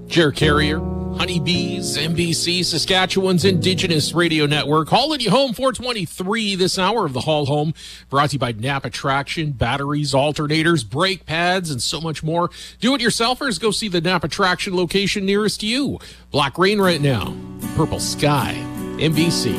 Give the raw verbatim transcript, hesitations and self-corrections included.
Jer Carrier, Honeybees, N B C, Saskatchewan's Indigenous Radio Network. Hauling you home, four twenty-three this hour of the Haul Home, brought to you by Napa Traction, batteries, alternators, brake pads, and so much more. Do-it-yourselfers, go see the Napa Traction location nearest you. Black rain right now, purple sky, N B C.